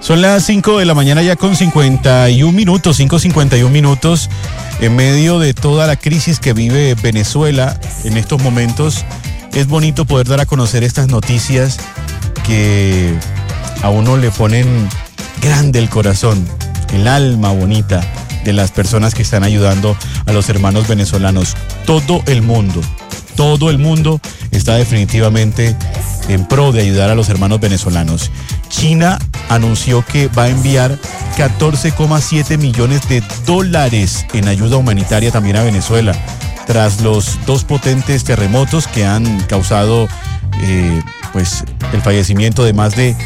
Son las 5 de la mañana ya con 51 minutos, 5:51 minutos. En medio de toda la crisis que vive Venezuela en estos momentos, es bonito poder dar a conocer estas noticias que a uno le ponen grande el corazón, el alma bonita de las personas que están ayudando a los hermanos venezolanos. Todo el mundo está definitivamente en pro de ayudar a los hermanos venezolanos. China anunció que va a enviar 14,7 millones de dólares en ayuda humanitaria también a Venezuela, tras los dos potentes terremotos que han causado el fallecimiento de más de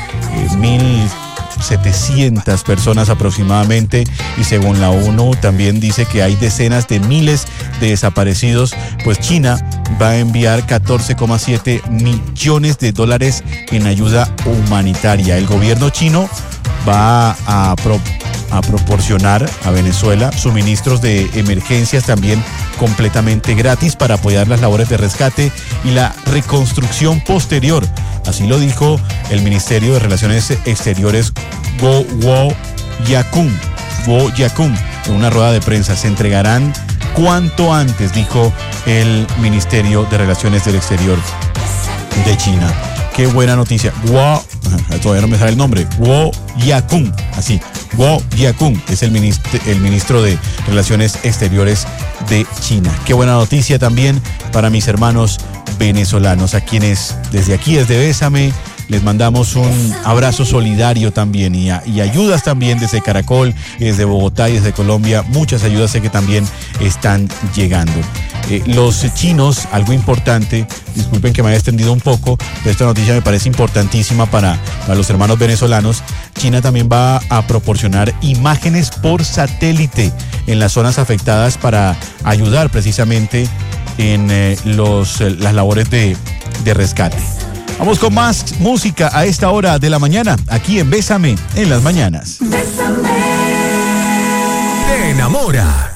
1.700 personas aproximadamente, y según la ONU también dice que hay decenas de miles de desaparecidos. Pues China va a enviar 14,7 millones de dólares en ayuda humanitaria. El gobierno chino va a proporcionar a Venezuela suministros de emergencias también completamente gratis para apoyar las labores de rescate y la reconstrucción posterior. Así lo dijo el Ministerio de Relaciones Exteriores, Guo Jiakun, en una rueda de prensa. Se entregarán cuanto antes, dijo el Ministerio de Relaciones del Exterior de China. Qué buena noticia. Todavía no me sale el nombre. Guo Jiakun, así. Guo Jiakun es el ministro de Relaciones Exteriores de China. Qué buena noticia también para mis hermanos venezolanos, a quienes desde aquí, desde Bésame, les mandamos un abrazo solidario también y ayudas también desde Caracol, desde Bogotá y desde Colombia. Muchas ayudas sé que también están llegando. Los chinos, algo importante, disculpen que me haya extendido un poco, pero esta noticia me parece importantísima para los hermanos venezolanos. China también va a proporcionar imágenes por satélite en las zonas afectadas para ayudar precisamente en las labores de rescate. Vamos con más música a esta hora de la mañana, aquí en Bésame en las mañanas. Bésame. Te enamora.